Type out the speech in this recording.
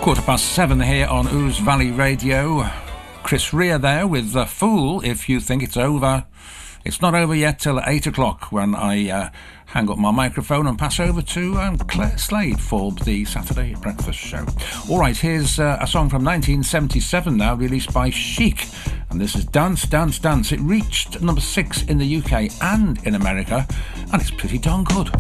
7:15 here on Ouse Valley Radio. Chris Rea there with The Fool, If You Think It's Over. It's not over yet till 8 o'clock when I hang up my microphone and pass over to Claire Slade for the Saturday Breakfast Show. All right, here's a song from 1977 now, released by Chic. And this is Dance, Dance, Dance. It reached number 6 in the UK and in America, and it's pretty darn good.